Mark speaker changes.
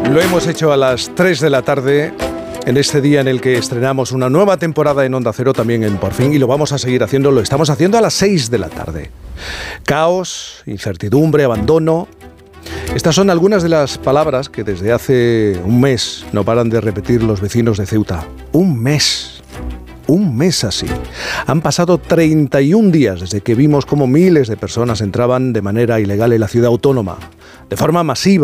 Speaker 1: Lo hemos hecho a las 3 de la tarde, en este día en el que estrenamos una nueva temporada en Onda Cero, también en Por Fin, y lo vamos a seguir haciendo, lo estamos haciendo a las 6 de la tarde. Caos, incertidumbre, abandono. Estas son algunas de las palabras que desde hace un mes no paran de repetir los vecinos de Ceuta. Un mes así. Han pasado 31 días desde que vimos cómo miles de personas entraban de manera ilegal en la ciudad autónoma, de forma masiva.